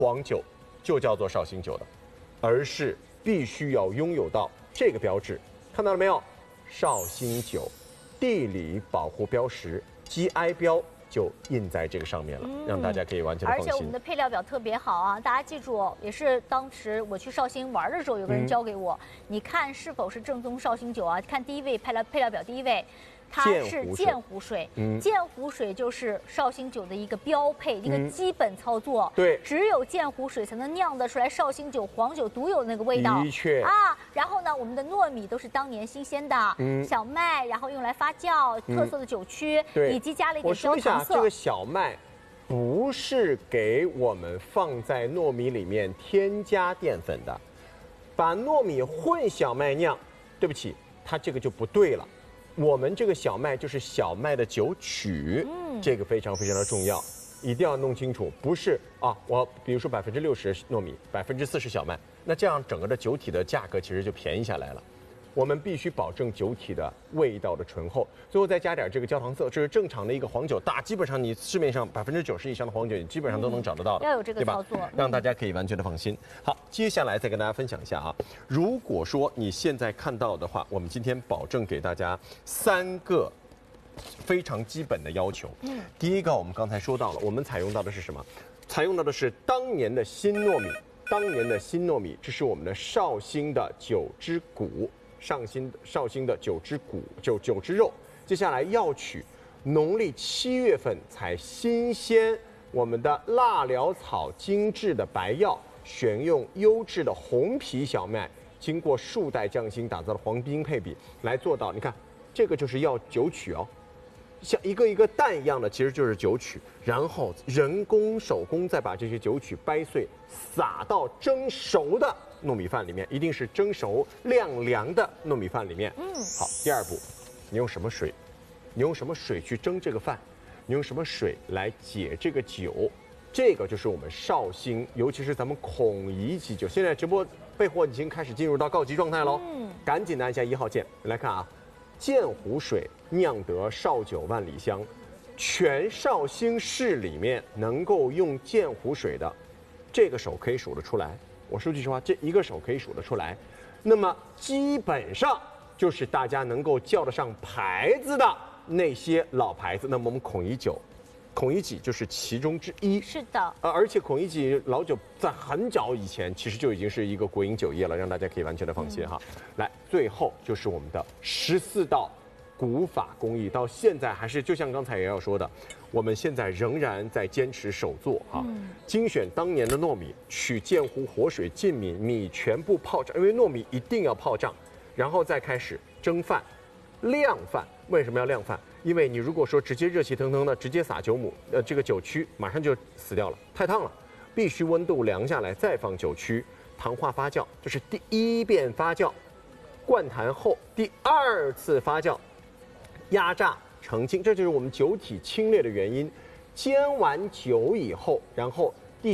黄酒就叫做绍兴酒的，而是必须要拥有到这个标志，看到了没有？绍兴酒地理保护标识 GI 标就印在这个上面了，让大家可以完全放心。 而且我们的配料表特别好啊，大家记住，也是当时我去绍兴玩的时候，有个人教给我，你看是否是正宗绍兴酒啊？看第一位配料表第一位。它是鉴湖水，鉴湖水就是绍兴酒的一个标配，一个基本操作。 对， 只有鉴湖水才能酿得出来绍兴酒、黄酒独有的那个味道。 的确啊，然后呢，我们的糯米都是当年新鲜的，小麦，然后用来发酵，特色的酒曲，以及加了一点焦糖色。 我说一下，这个小麦不是给我们放在糯米里面添加淀粉的，把糯米混小麦酿，对不起，它这个就不对了。我们这个小麦就是小麦的酒曲，这个非常非常的重要，一定要弄清楚，不是啊，我比如说60%糯米，40%小麦，那这样整个的酒体的价格其实就便宜下来了。我们必须保证酒体的味道的醇厚，最后再加点这个焦糖色，这是正常的一个黄酒，基本上你市面上90%以上的黄酒，你基本上都能找得到的， 要有这个操作， 让大家可以完全的放心。好，接下来再跟大家分享一下啊，如果说你现在看到的话，我们今天保证给大家3个非常基本的要求。第一个我们刚才说到了，我们采用到的是什么？采用到的是当年的新糯米，这是我们的绍兴的酒之骨。绍兴的酒之骨，酒之肉，接下来要取农历7月份采新鲜我们的腊寮草精制的白药，选用优质的红皮小麦，经过数代匠心打造的黄金配比来做到。你看，这个就是要酒曲哦，像一个一个蛋一样的，其实就是酒曲，然后人工手工再把这些酒曲掰碎，撒到蒸熟的糯米饭里面，一定是蒸熟晾凉的糯米饭里面。好，第二步，你用什么水？你用什么水去蒸这个饭？你用什么水来解这个酒？这个就是我们绍兴，尤其是咱们孔乙己酒。现在直播备货已经开始进入到告急状态喽，赶紧按一下1号键来看啊，鉴湖水酿得绍酒万里香，全绍兴市里面能够用鉴湖水的，这个手可以数得出来。我说句实话，这一个手可以数得出来，那么基本上就是大家能够叫得上牌子的那些老牌子。那么我们孔乙己就是其中之一。 是的， 而且孔乙己老酒在很早以前其实就已经是一个国营酒业了，让大家可以完全的放心哈。来，最后就是我们的14道古法工艺，到现在还是就像刚才也要说的，我们现在仍然在坚持手做啊，精选当年的糯米，取鉴湖活水浸米，米全部泡胀，因为糯米一定要泡胀，然后再开始蒸饭、晾饭。为什么要晾饭？因为你如果说直接热气腾腾的直接撒酒母，这个酒曲马上就死掉了，太烫了，必须温度凉下来再放酒曲，糖化发酵，这是第1遍发酵，灌坛后第2次发酵。压榨澄清，这就是我们酒体清冽的原因。煎完酒以后，然后第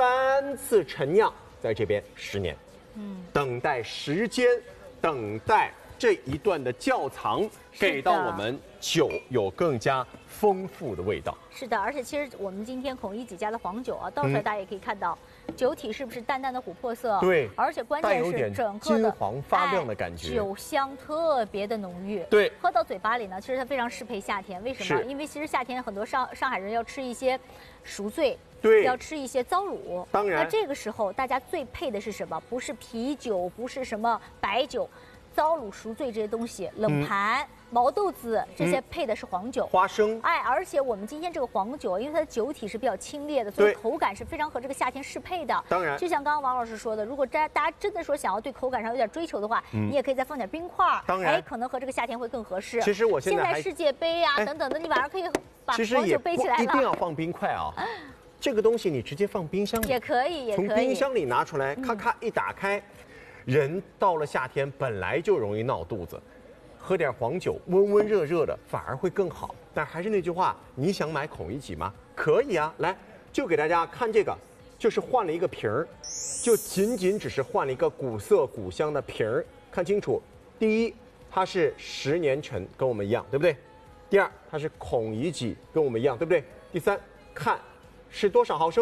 3次陈酿，在这边10年，等待时间，等待这一段的窖藏，给到我们酒有更加丰富的味道。 是的，而且其实我们今天孔乙己家的黄酒啊，倒出来大家也可以看到，酒体是不是淡淡的琥珀色？ 对， 而且关键是整个的金黄发亮的感觉， 酒香特别的浓郁。 对， 喝到嘴巴里呢，其实它非常适配夏天。为什么？因为其实夏天很多上海人要吃一些赎罪。 对， 要吃一些糟卤。 当然， 那这个时候大家最配的是什么？不是啤酒，不是什么白酒，糟卤赎罪这些东西，冷盘、毛豆子这些配的是黄酒、 花生。 哎，而且我们今天这个黄酒，因为它的酒体是比较清冽的，所以口感是非常和这个夏天适配的。 当然， 就像刚刚王老师说的，如果大家真的说想要对口感上有点追求的话，你也可以再放点冰块。 当然， 哎，可能和这个夏天会更合适。 其实我现在世界杯啊等等的，你晚上可以把黄酒备起来了。 一定要放冰块啊。这个东西你直接放冰箱里也可以， 从冰箱里拿出来，咔咔一打开，人到了夏天本来就容易闹肚子，喝点黄酒温温热热的反而会更好。但还是那句话，你想买孔乙己吗？可以啊，来就给大家看这个，就是换了一个瓶儿，就仅只是换了一个古色古香的瓶儿。看清楚，第一，它是10年陈，跟我们一样，对不对？第二，它是孔乙己，跟我们一样，对不对？第三，看。是多少毫升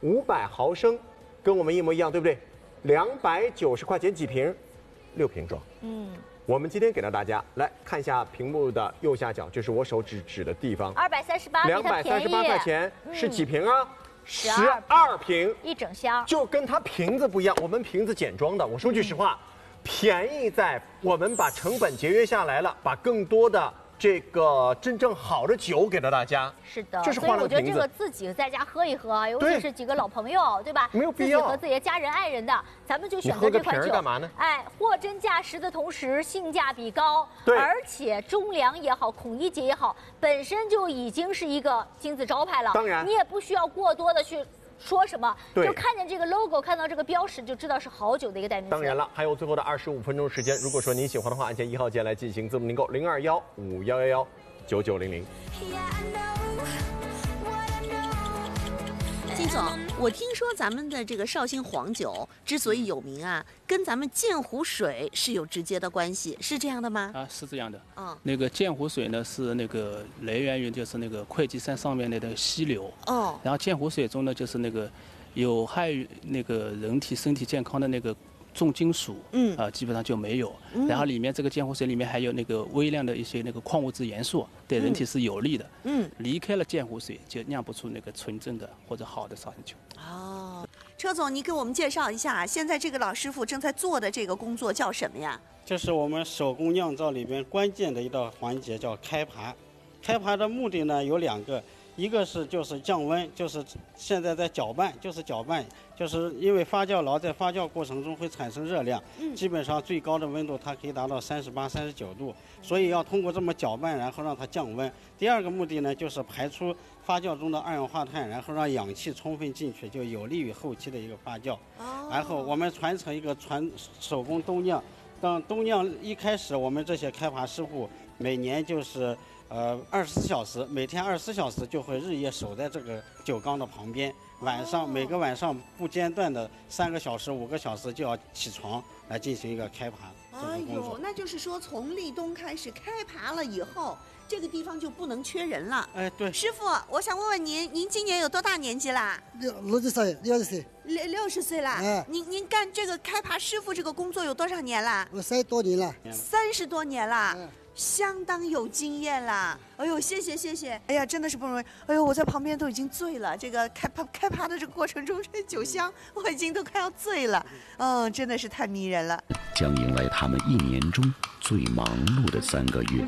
500毫升，跟我们一模一样，对不对？290块钱几瓶？6瓶装。我们今天给到大家来看一下屏幕的右下角，就是我手指的地方。 238 块钱是几瓶啊？12瓶， 一整箱， 就跟它瓶子不一样。我们瓶子简装的，我说句实话，便宜在我们把成本节约下来了，把更多的这个真正好的酒给到大家。 是的， 这是所以我觉得换了个瓶子这个自己在家喝一喝，尤其是几个老朋友，对吧？ 没有必要。 自己和自己的家人、爱人的，咱们就选择你喝个这款酒。 瓶儿干嘛呢？ 哎，货真价实的同时，性价比高， 对， 而且中粮也好，孔乙己也好，本身就已经是一个金字招牌了。 当然， 你也不需要过多的去说什么， 对， 就看见这个 logo， 看到这个标识，就知道是好酒的一个代名词。 当然了，还有最后的25分钟时间，如果说您喜欢的话，按键1号键来进行字幕订购，021-5111-9900。 金总，我听说咱们的这个绍兴黄酒之所以有名啊，跟咱们鉴湖水是有直接的关系，是这样的吗？ 啊，是这样的。那个鉴湖水呢，是那个来源于就是那个会稽山上面的那个溪流。然后鉴湖水中呢，就是那个有害于那个人体身体健康的那个重金属，基本上就没有。然后里面这个鉴湖水里面还有那个微量的一些那个矿物质元素，对人体是有利的。离开了鉴湖水，就酿不出那个纯正的或者好的绍兴酒。 车总，你给我们介绍一下，现在这个老师傅正在做的这个工作叫什么呀？ 这是我们手工酿造里边关键的一道环节，叫开爬。开爬的目的呢有2个。一个是就是降温，就是现在在搅拌，就是因为发酵爐在发酵过程中会产生热量，基本上最高的温度它可以达到38、39度，所以要通过这么搅拌，然后让它降温。第2个目的呢，就是排出发酵中的二氧化碳，然后让氧气充分进去，就有利于后期的一个发酵。然后我们传承一个手工冬酿，当冬酿一开始，我们这些开爬师傅每年就是24小时，每天24小时就会日夜守在这个酒缸的旁边，每个晚上不间断的3个小时、5个小时就要起床来进行一个开爬这个工作。 那就是说从立冬开始开爬了以后，这个地方就不能缺人了。 对。 师傅，我想问问您今年有多大年纪啦 ？60岁，60岁。 60岁啦。您干这个开爬师傅这个工作有多少年啦？ 我30多年了。 30多年啦。相当有经验啦！哎呦，谢谢！哎呀，真的是不容易！哎呦，我在旁边都已经醉了。这个开爬的这个过程中，这酒香我已经都快要醉了。真的是太迷人了。 将迎来他们1年中最忙碌的3个月。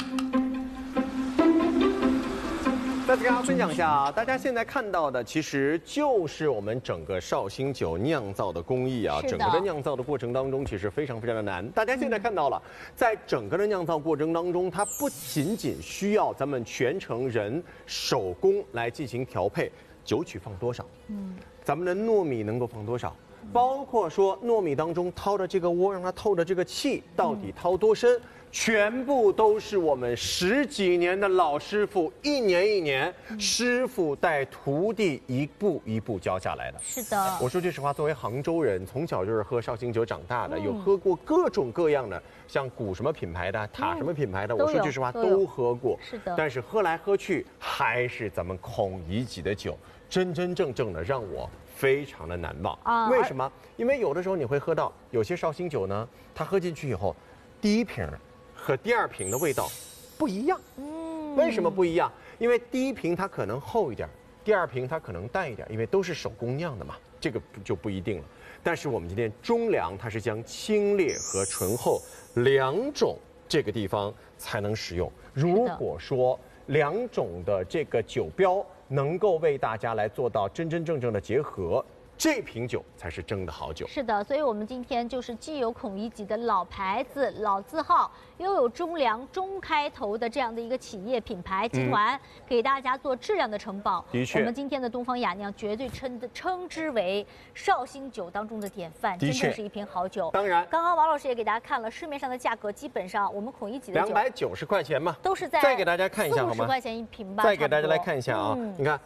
再次跟大家分享一下啊，大家现在看到的其实就是我们整个绍兴酒酿造的工艺啊。整个的酿造的过程当中，其实非常的难。大家现在看到了，在整个的酿造过程当中，它不仅仅需要咱们全程人手工来进行调配，酒曲放多少，咱们的糯米能够放多少，包括说糯米当中掏的这个窝，让它透的这个气到底掏多深。全部都是我们10几年的老师傅，一年师傅带徒弟一步一步教下来的。 是的， 我说句实话，作为杭州人，从小就是喝绍兴酒长大的，有喝过各种各样的，像古什么品牌的、塔什么品牌的，我说句实话都喝过。 是的， 但是喝来喝去还是咱们孔乙己的酒，真正的让我非常的难忘。为什么？因为有的时候你会喝到有些绍兴酒呢，它喝进去以后，第1瓶和第2瓶的味道不一样。为什么不一样？因为第1瓶它可能厚一点，第2瓶它可能淡一点，因为都是手工酿的嘛，这个就不一定了。但是我们今天中粮它是将清冽和醇厚2种这个地方才能使用。如果说2种的这个酒标能够为大家来做到真正的结合，这瓶酒才是真的好酒。 是的，所以我们今天就是既有孔乙己的老牌子、老字号，又有中粮中开头的这样的一个企业品牌集团，给大家做质量的承保。 的确， 我们今天的东方雅酿绝对称之为绍兴酒当中的典范，真正是一瓶好酒。 当然， 刚刚王老师也给大家看了市面上的价格，基本上我们孔乙己的酒 290块钱嘛， 都是在再给大家看一下好吗？40-50 块钱一瓶吧。 再给大家来看一下啊，你看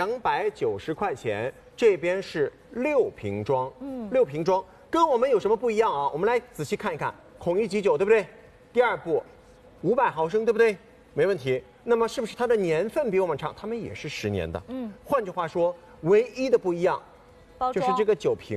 290块钱。这边是6瓶装，6瓶装跟我们有什么不一样啊？我们来仔细看一看，孔乙己酒对不对？第2步，500毫升对不对？没问题。那么是不是它的年份比我们长？他们也是10年的。换句话说，唯一的不一样， 包装， 就是这个酒瓶。